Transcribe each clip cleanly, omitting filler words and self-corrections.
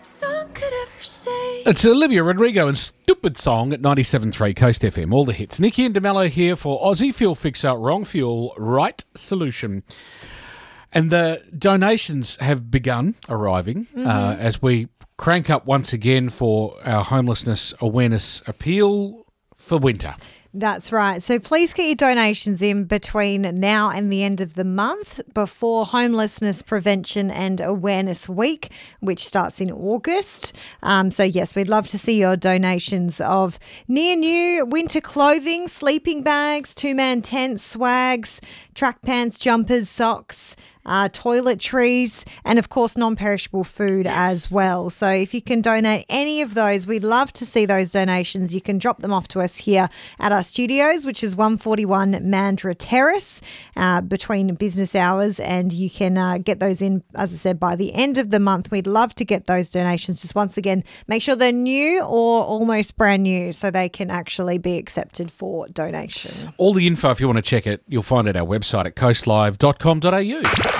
Song could ever say. It's Olivia Rodrigo and Stupid Song at 97.3 Coast FM. All the hits. Nikki and DeMello here for Aussie Fuel Fixer, Wrong Fuel, Right Solution. And the donations have begun arriving as we crank up once again for our homelessness awareness appeal for winter. That's right. So please get your donations in between now and the end of the month before Homelessness Prevention and Awareness Week, which starts in August. So yes, we'd love to see your donations of near new winter clothing, sleeping bags, two-man tents, swags, track pants, jumpers, socks, toiletries, and of course non-perishable food as well. So if you can donate any of those, we'd love to see those donations. You can drop them off to us here at our studios, which is 141 Mandurah Terrace, between business hours, and you can get those in, as I said, by the end of the month. We'd love to get those donations. Just once again, make sure they're new or almost brand new so they can actually be accepted for donation. All the info, if you want to check it, you'll find it at our website at coastlive.com.au.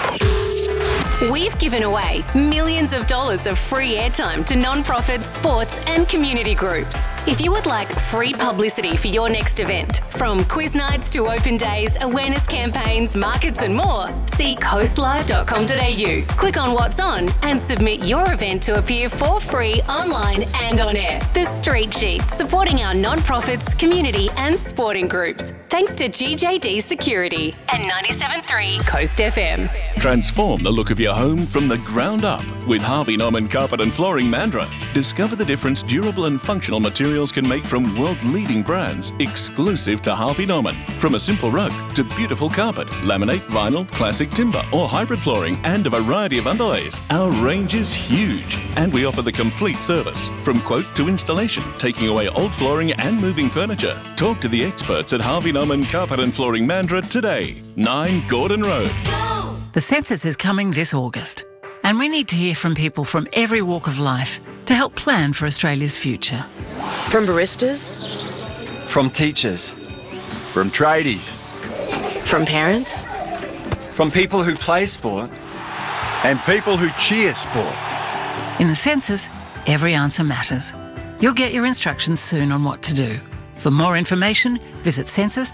We've given away millions of dollars of free airtime to non-profit, sports and community groups. If you would like free publicity for your next event, from quiz nights to open days, awareness campaigns, markets and more, see coastlive.com.au. Click on what's on and submit your event to appear for free online and on air. The Street Sheet, supporting our non-profits, community and sporting groups. Thanks to GJD Security and 97.3 Coast FM. Transform the look of your home from the ground up with Harvey Norman Carpet and Flooring Mandurah. Discover the difference durable and functional materials can make from world-leading brands exclusive to Harvey Norman. From a simple rug to beautiful carpet, laminate, vinyl, classic timber or hybrid flooring and a variety of underlays. Our range is huge and we offer the complete service from quote to installation, taking away old flooring and moving furniture. Talk to the experts at Harvey Norman Carpet and Flooring Mandurah today. 9 Gordon Road. The census is coming this August, and we need to hear from people from every walk of life to help plan for Australia's future. From baristas, From teachers, from tradies, from parents, from people who play sport, and people who cheer sport. In the census, every answer matters. You'll get your instructions soon on what to do. For more information, visit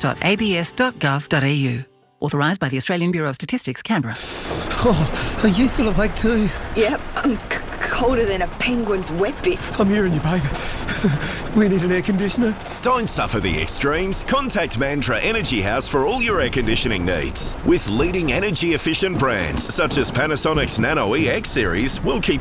census.abs.gov.au. Authorised by the Australian Bureau of Statistics, Canberra. Oh, are you still awake too? yep, I'm colder than a penguin's wet bits. I'm hearing you, baby. We need an air conditioner. Don't suffer the extremes. Contact Mandurah Energy House for all your air conditioning needs. With leading energy efficient brands such as Panasonic's Nano EX series, we'll keep